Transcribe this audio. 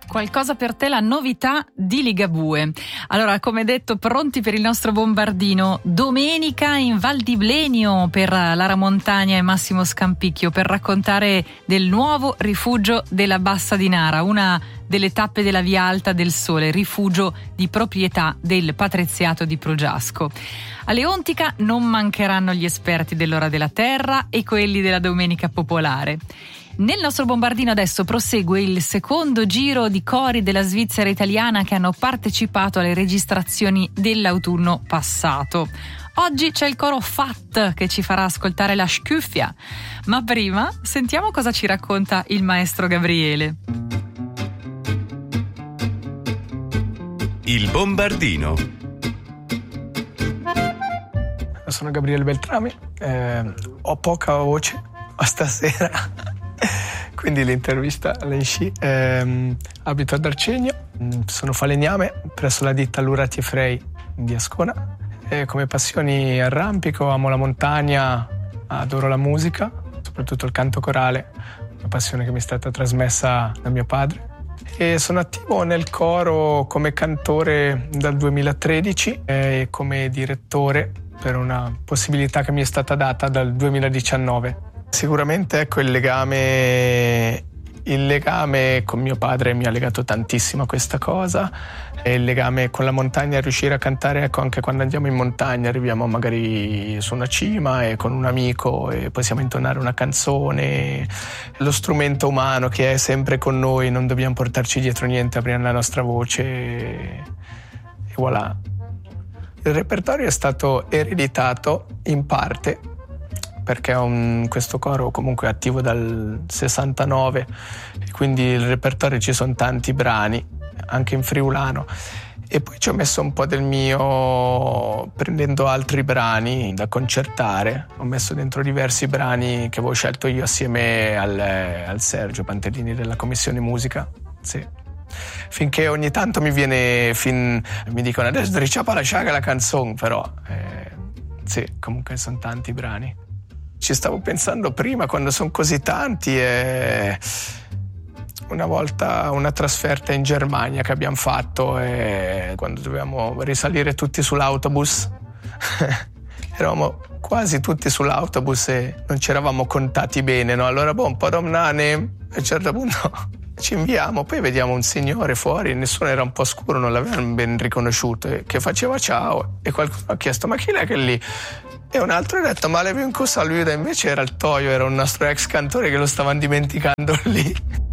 Qualcosa per te, la novità di Ligabue. Allora, come detto, pronti per il nostro bombardino. Domenica in Val di Blenio per Lara Montagna e Massimo Scampicchio per raccontare del nuovo rifugio della Bassa di Nara, una delle tappe della Via Alta del Sole, rifugio di proprietà del Patriziato di Progiasco. A Leontica non mancheranno gli esperti dell'Ora della Terra e quelli della Domenica Popolare. Nel nostro bombardino adesso prosegue il secondo giro di cori della Svizzera italiana che hanno partecipato alle registrazioni dell'autunno passato. Oggi c'è il coro FAT che ci farà ascoltare la Scuffia, ma prima sentiamo cosa ci racconta il maestro Gabriele. Il bombardino. Sono Gabriele Beltrami, ho poca voce stasera, quindi l'intervista la insci. Abito ad Arcegno, sono falegname presso la ditta Lurati e Frey di Ascona. Come passioni arrampico, amo la montagna, adoro la musica, soprattutto il canto corale, una passione che mi è stata trasmessa da mio padre. E sono attivo nel coro come cantore dal 2013 e come direttore per una possibilità che mi è stata data dal 2019. Sicuramente ecco il legame con mio padre mi ha legato tantissimo a questa cosa, e il legame con la montagna, riuscire a cantare, ecco, anche quando andiamo in montagna arriviamo magari su una cima e con un amico e possiamo intonare una canzone, lo strumento umano che è sempre con noi, non dobbiamo portarci dietro niente, aprire la nostra voce e voilà. Il repertorio è stato ereditato in parte perché questo coro comunque è attivo dal 69 e quindi il repertorio ci sono tanti brani, anche in friulano, e poi ci ho messo un po' del mio prendendo altri brani da concertare, ho messo dentro diversi brani che avevo scelto io assieme al Sergio Pantellini della Commissione Musica, sì. Finché ogni tanto mi dicono adesso ricciapa la sciaga la canzone, però sì, comunque sono tanti brani. Ci stavo pensando prima quando sono così tanti, e una volta una trasferta in Germania che abbiamo fatto, e quando dovevamo risalire tutti sull'autobus eravamo quasi tutti sull'autobus e non ci eravamo contati bene, no? Allora un po' domnane, a un certo punto ci inviamo, poi vediamo un signore fuori, nessuno, era un po' scuro, non l'avevano ben riconosciuto, che faceva ciao, e qualcuno ha chiesto ma chi è che è lì? E un altro ha detto ma l'avevo in cosa lui, invece era il Toio, era un nostro ex cantore che lo stavano dimenticando lì.